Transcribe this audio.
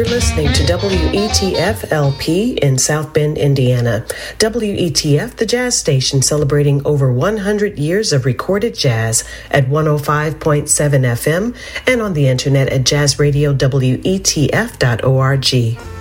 listening to WETF LP in South Bend, Indiana. WETF, the jazz station celebrating over 100 years of recorded jazz at 105.7 FM and on the internet at jazzradiowetf.org.